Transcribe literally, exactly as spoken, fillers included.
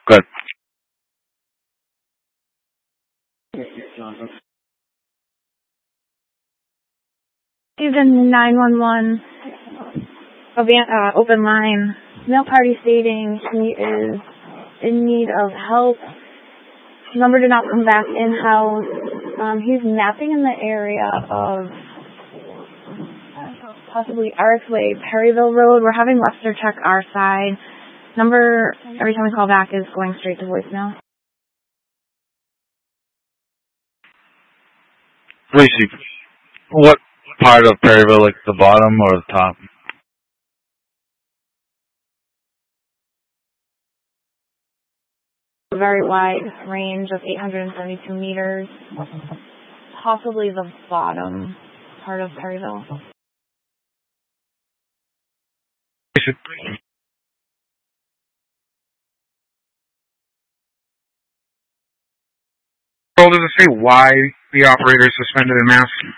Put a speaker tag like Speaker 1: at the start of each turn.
Speaker 1: Good.
Speaker 2: Even nine one one, uh, open line, mail party stating he is in need of help. Number did not come back in-house. Um, he's napping in the area of uh, possibly Archway, Perryville Road. We're having Lester check our side. Number, every time we call back, is going straight to voicemail.
Speaker 1: Lucy, what part of Perryville, like the bottom or the top?
Speaker 2: A very wide range of eight hundred seventy-two meters, possibly the bottom part of Perryville.
Speaker 3: Does it say why the operator is suspended in Mass?